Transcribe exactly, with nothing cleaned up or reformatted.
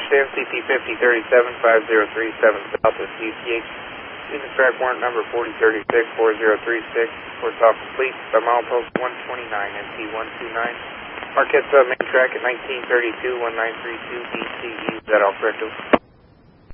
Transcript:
M C P fifty thirty-seven five zero three seven South with C C H. Using track warrant number forty thirty-six four zero three six. Reports all complete by milepost one twenty-nine M T one two nine. Marquette Sub main track at nineteen thirty-two one nine three two B C E. Is that all correct?